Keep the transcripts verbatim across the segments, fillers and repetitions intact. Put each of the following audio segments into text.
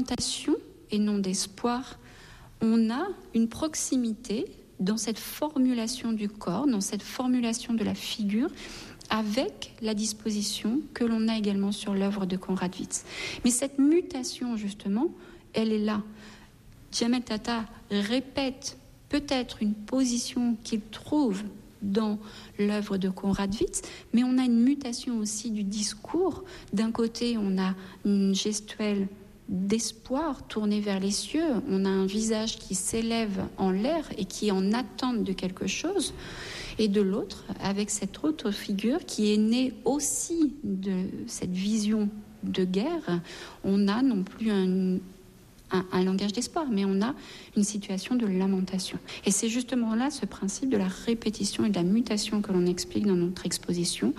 lamentation et non d'espoir, on a une proximité dans cette formulation du corps, dans cette formulation de la figure, avec la disposition que l'on a également sur l'œuvre de Konrad Witz. Mais cette mutation, justement, elle est là. Djamel Tata répète peut-être une position qu'il trouve dans l'œuvre de Konrad Witz, mais on a une mutation aussi du discours. D'un côté, on a une gestuelle d'espoir tournée vers les cieux, on a un visage qui s'élève en l'air et qui est en attente de quelque chose, et de l'autre, avec cette autre figure qui est née aussi de cette vision de guerre, on a non plus un Un, un langage d'espoir, mais on a une situation de lamentation. Et c'est justement là ce principe de la répétition et de la mutation que l'on explique dans notre exposition.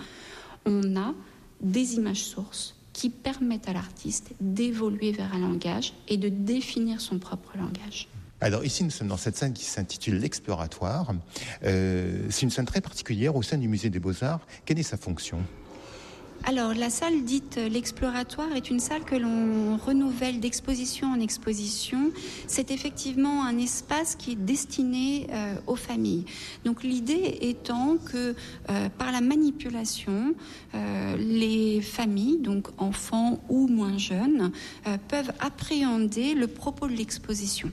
On a des images sources qui permettent à l'artiste d'évoluer vers un langage et de définir son propre langage. Alors ici, nous sommes dans cette scène qui s'intitule l'Exploratoire. Euh, c'est une scène très particulière au sein du Musée des Beaux-Arts. Quelle est sa fonction ? Alors, la salle dite l'Exploratoire est une salle que l'on renouvelle d'exposition en exposition. C'est effectivement un espace qui est destiné euh, aux familles. Donc, l'idée étant que euh, par la manipulation, euh, les familles, donc enfants ou moins jeunes, euh, peuvent appréhender le propos de l'exposition.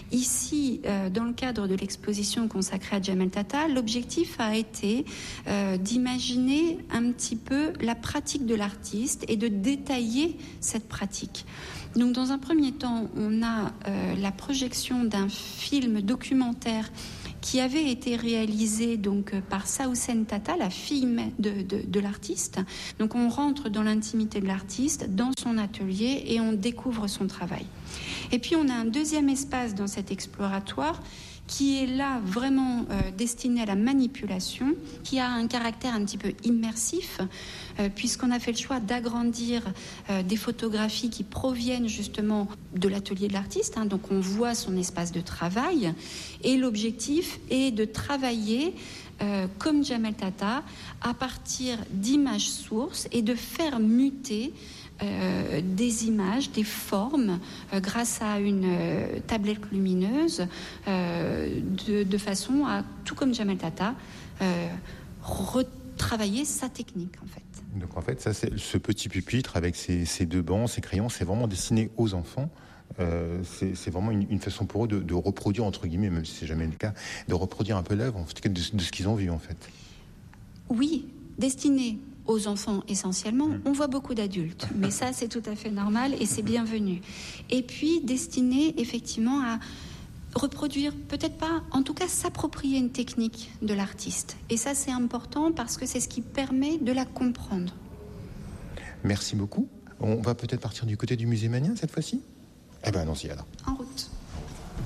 Ici, euh, dans le cadre de l'exposition consacrée à Djamel Tata, l'objectif a été euh, d'imaginer un petit peu la pratique de l'artiste et de détailler cette pratique. Donc, dans un premier temps, on a euh, la projection d'un film documentaire qui avait été réalisé donc par Saoussen Tata, la fille de, de, de l'artiste. Donc, on rentre dans l'intimité de l'artiste, dans son atelier, et on découvre son travail. Et puis, on a un deuxième espace dans cet exploratoire qui est là vraiment euh, destiné à la manipulation, qui a un caractère un petit peu immersif, euh, puisqu'on a fait le choix d'agrandir euh, des photographies qui proviennent justement de l'atelier de l'artiste, hein, donc on voit son espace de travail, et l'objectif est de travailler euh, comme Djamel Tata à partir d'images sources et de faire muter Euh, des images, des formes, euh, grâce à une euh, tablette lumineuse, euh, de, de façon à, tout comme Djamel Tata, euh, retravailler sa technique, en fait. Donc en fait, ça, c'est ce petit pupitre avec ces, ces deux bancs, ces crayons, c'est vraiment destiné aux enfants. Euh, c'est, c'est vraiment une, une façon pour eux de, de reproduire, entre guillemets, même si c'est jamais le cas, de reproduire un peu l'œuvre, en tout cas de, de ce qu'ils ont vu, en fait. Oui, destiné aux enfants essentiellement. On voit beaucoup d'adultes, mais ça c'est tout à fait normal et c'est bienvenu. Et puis destiné effectivement à reproduire, peut-être pas, en tout cas s'approprier une technique de l'artiste. Et ça c'est important parce que c'est ce qui permet de la comprendre. Merci beaucoup. On va peut-être partir du côté du musée Mannien cette fois-ci ? Eh bien allons-y alors. Au